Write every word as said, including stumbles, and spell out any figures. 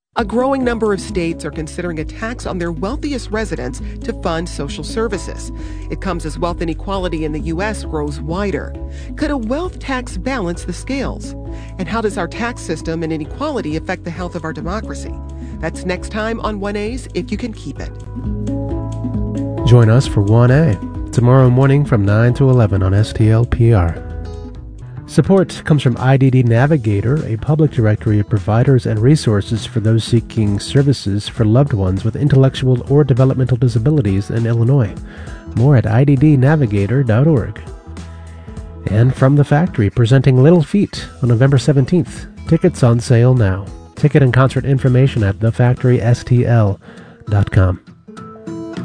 A growing number of states are considering a tax on their wealthiest residents to fund social services. It comes as wealth inequality in the U S grows wider. Could a wealth tax balance the scales? And how does our tax system and inequality affect the health of our democracy? That's next time on one A's If You Can Keep It. Join us for one A tomorrow morning from nine to eleven on S T L P R. Support comes from I D D Navigator, a public directory of providers and resources for those seeking services for loved ones with intellectual or developmental disabilities in Illinois. More at I D D navigator dot org. And from The Factory, presenting Little Feat on November seventeenth. Tickets on sale now. Ticket and concert information at the factory S T L dot com.